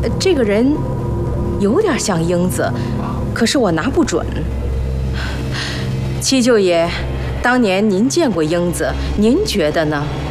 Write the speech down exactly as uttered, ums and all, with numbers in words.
这个人有点像英子，可是我拿不准。七舅爷，当年您见过英子，您觉得呢？